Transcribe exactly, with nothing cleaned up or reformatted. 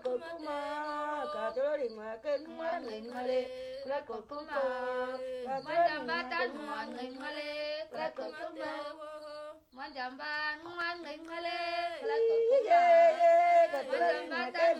kuma katori makan manin male lakot kuma Majambatan manin male lakot kuma Majamban manin male lakot kuma Majambatan